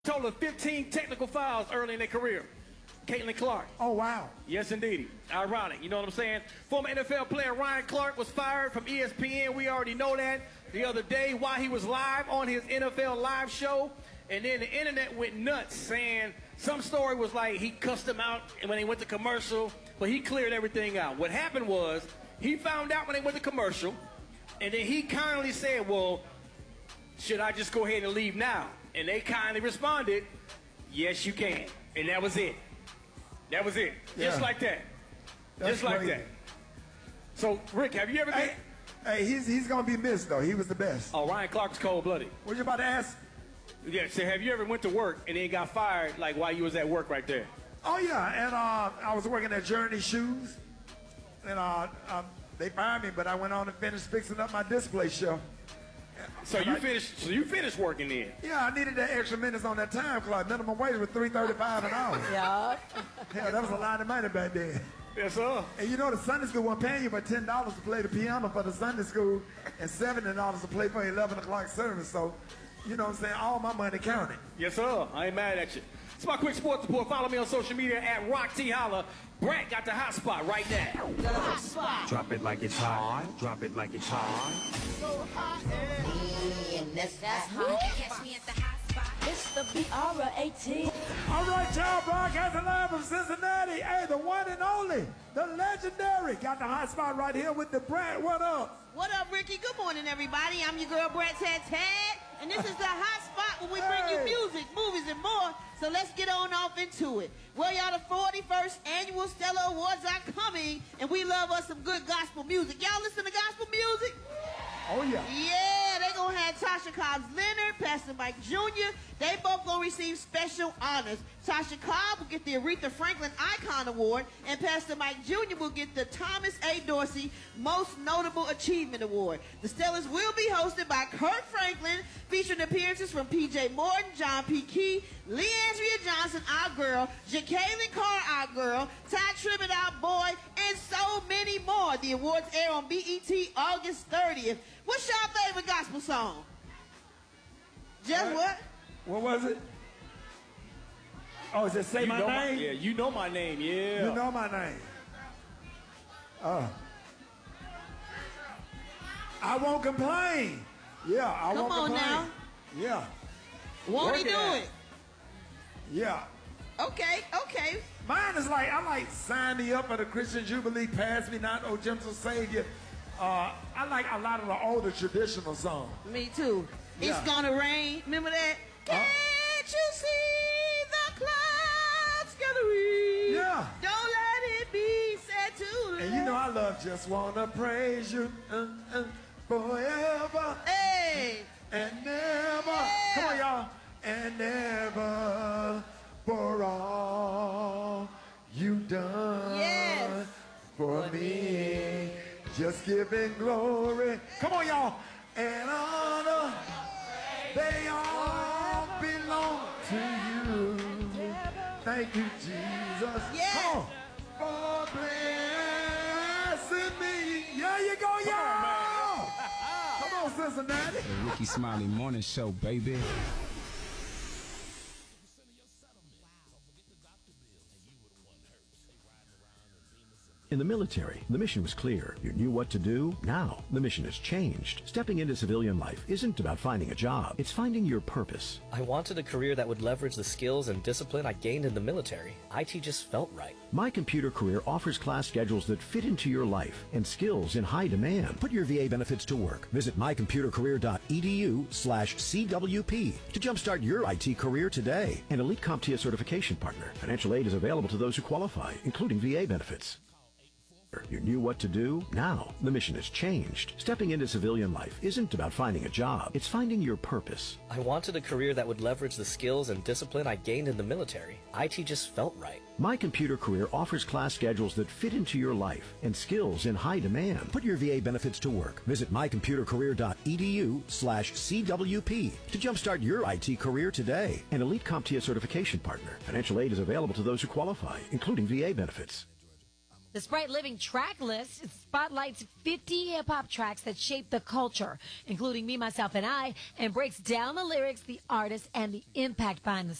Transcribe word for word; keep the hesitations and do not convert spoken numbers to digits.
Total of fifteen technical fouls early in their career. Caitlin Clark. Oh, wow. Yes, indeed. Ironic, you know what I'm saying? Former N F L player Ryan Clark was fired from E S P N. We already know that the other day while he was live on his N F L live show. And then the internet went nuts saying some story was like he cussed him out when they went to commercial, but he cleared everything out. What happened was he found out when they went to commercial, and then he kindly said, well, should I just go ahead and leave now? And they kindly responded, yes, you can. And that was it. That was it. Yeah. Just like that. That's Just like crazy. that. So, Rick, have you ever been? Hey, hey he's, he's going to be missed, though. He was the best. Oh, Ryan Clark's cold-blooded. What you about to ask? Yeah, so have you ever went to work and then got fired, like, while you was at work right there? Oh, yeah. And uh, I was working at Journey Shoes. And uh, um, they fired me, but I went on and finished fixing up my display shelf. So you finished. So you finished working then. Yeah, I needed that extra minutes on that time clock. Minimum wage was three thirty-five an hour. Yeah. Hell, that was a lot of money back then. Yes, sir. And you know the Sunday school wasn't paying you but ten dollars to play the piano for the Sunday school and seventy dollars to play for eleven o'clock service. So, you know what I'm saying? All my money counted. Yes, sir. I ain't mad at you. It's my quick sports report. Follow me on social media at Rock T Holla. Brett got the hot spot right now. The hot spot. Drop it like it's hot. Drop it like it's hot. So hot. And that's, that's hot. Catch me at the hot spot. It's the B R A T. All right, y'all, broadcasting live from Cincinnati. Hey, the one and only, the legendary, got the hot spot right here with the Brad. What up? What up, Ricky? Good morning, everybody. I'm your girl, Brett Ted Ted. And this is the hot spot where we bring you music, movies, and more. So let's get on off into it. Well, y'all, the forty-first Annual Stellar Awards are coming, and we love us some good gospel music. Y'all listen to gospel music? Oh, yeah. Yeah, they gonna have Tasha Cobbs Leonard, Pastor Mike Junior They both gonna receive special honors. Tasha Cobb will get the Aretha Franklin Icon Award, and Pastor Mike Junior will get the Thomas A. Dorsey Most Notable Achievement Award. The Stellars will be hosted by Kirk Franklin, featuring appearances from P J Morton, John P. Key, Leandria Johnson, our girl, Jacqueline Carr, our girl, Ty Tribbett, our boy, and so many more. The awards air on B E T August thirtieth. What's your favorite gospel song? Just what? What was it? Oh, just say You my know name? yeah, you know my name. Yeah. You know my name. Uh, I won't complain. Yeah, I Come won't on complain. now. Yeah, Won't he Work it do out. it? yeah. Okay, okay. Mine is like, I like sign me up for the Christian Jubilee, pass me not, oh gentle Savior. Uh, I like a lot of the older traditional songs. Me too. Yeah. It's gonna rain. Remember that? Can't you see the clouds gathering? Yeah. Don't let it be said too loud. And you know I love just wanna praise you uh, uh, forever Hey. and never. Yeah. Come on, y'all. And never for all you've done Yes. for me. Just giving glory. Come on, y'all. And honor, they all belong to you. Thank you, Jesus. Yes. Come on. For blessing me. Yeah, you go, y'all. Come on, Cincinnati. The Ricky Smiley Morning Show, baby. In the military, the mission was clear. You knew what to do. Now, the mission has changed. Stepping into civilian life isn't about finding a job. It's finding your purpose. I wanted a career that would leverage the skills and discipline I gained in the military. I T just felt right. My Computer Career offers class schedules that fit into your life and skills in high demand. Put your V A benefits to work. Visit my computer career dot e d u slash C W P to jumpstart your I T career today. An Elite CompTIA certification partner. Financial aid is available to those who qualify, including V A benefits. You knew what to do. Now, the mission has changed. Stepping into civilian life isn't about finding a job. It's finding your purpose. I wanted a career that would leverage the skills and discipline I gained in the military. I T just felt right. My Computer Career offers class schedules that fit into your life and skills in high demand. Put your V A benefits to work. Visit my computer career dot e d u slash C W P to jumpstart your I T career today. An Elite CompTIA certification partner. Financial aid is available to those who qualify, including V A benefits. The Sprite Living track list spotlights fifty hip-hop tracks that shape the culture, including Me, Myself, and I, and breaks down the lyrics, the artists, and the impact behind the